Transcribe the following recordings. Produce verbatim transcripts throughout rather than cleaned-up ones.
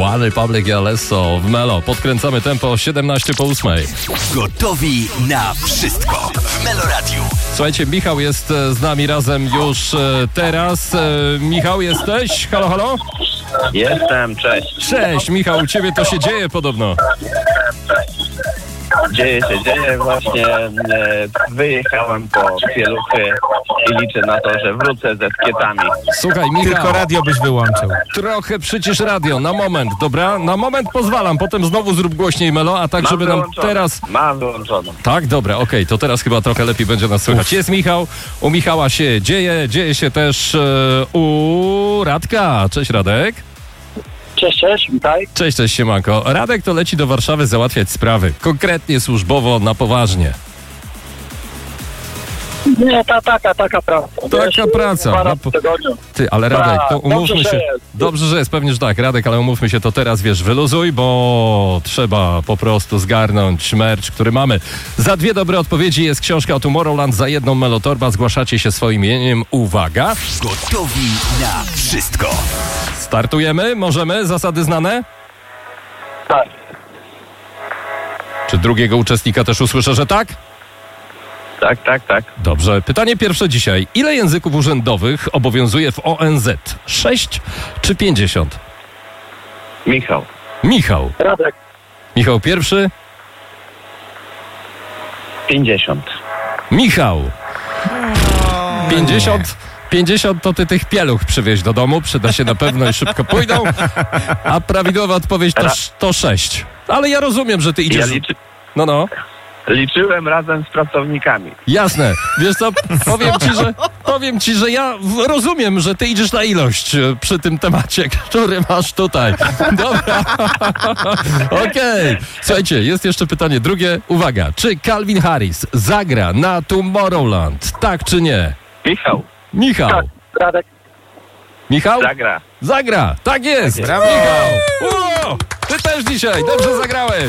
One Republic i Alesso w Melo. Podkręcamy tempo siedemnaście po ósmej. Gotowi na wszystko w Melo Radiu. Słuchajcie, Michał jest z nami razem już teraz. Michał, jesteś? Halo, halo? Jestem, cześć. Cześć, Michał, u ciebie to się dzieje podobno. Dzieje się, dzieje. Właśnie e, wyjechałem po pieluchy i liczę na to, że wrócę ze skietami. Słuchaj, Michał, Tylko radio byś wyłączył. trochę przycisz radio, na moment, dobra? Na moment pozwalam, potem znowu zrób głośniej Melo, a tak, Mam żeby nam wyłączone. teraz... Mam wyłączoną. Tak, dobra, okej, to teraz chyba trochę lepiej będzie nas słychać. Jest Michał, u Michała się dzieje, dzieje się też e, u Radka. Cześć, Radek. Cześć, cześć, witaj. Cześć, cześć, siemanko. Radek to leci do Warszawy załatwiać sprawy, konkretnie służbowo, na poważnie. Nie, ta, taka, taka praca. Taka Wiesz, praca. dwa No, razy po- w tygodniu. Ty, ale Radek, to Tak, umówmy dobrze, się. że jest. Dobrze, że jest, pewnie, że tak, Radek, ale umówmy się to teraz, wiesz, wyluzuj, bo trzeba po prostu zgarnąć merch, który mamy. Za dwie dobre odpowiedzi jest książka o Tomorrowland, za jedną Melotorba. Zgłaszacie się swoim imieniem. Uwaga. Gotowi na wszystko. Startujemy, możemy, zasady znane? Tak. Czy drugiego uczestnika też usłyszę, że tak? Tak, tak, tak. Dobrze. Pytanie pierwsze dzisiaj. Ile języków urzędowych obowiązuje w O N Z? Sześć czy pięćdziesiąt? Michał. Michał. Radek. Michał pierwszy. pięćdziesiąt. Michał. pięćdziesiąt. pięćdziesiąt to ty tych pieluch przywieź do domu. Przyda się na pewno i szybko pójdą. A prawidłowa odpowiedź to, to sześć. Ale ja rozumiem, że ty Ja idziesz... liczy, No, no. liczyłem razem z pracownikami. Jasne. Wiesz co, powiem ci, że powiem ci, że ja w- rozumiem, że ty idziesz na ilość e, przy tym temacie, który masz tutaj. Dobra. Okej. Słuchajcie, jest jeszcze pytanie drugie. Uwaga. Czy Calvin Harris zagra na Tomorrowland? Tak czy nie? Michał. Michał. Tak, Radek. Michał? Zagra. Zagra. Tak jest. Brawo. Michał. Ło! Ty też dzisiaj. Dobrze zagrałeś.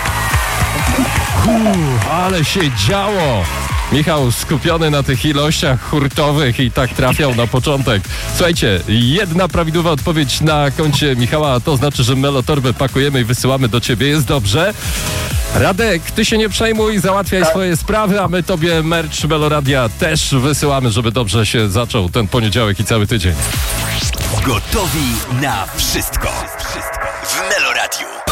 Uff, ale się działo. Michał skupiony na tych ilościach hurtowych i tak trafiał na początek. Słuchajcie, jedna prawidłowa odpowiedź na koncie Michała, a to znaczy, że Melotorbę pakujemy i wysyłamy do ciebie. Jest dobrze. Radek, ty się nie przejmuj, załatwiaj swoje sprawy, a my tobie merch Meloradia też wysyłamy, żeby dobrze się zaczął ten poniedziałek i cały tydzień. Gotowi na wszystko. Wszystko w Melo Radiu.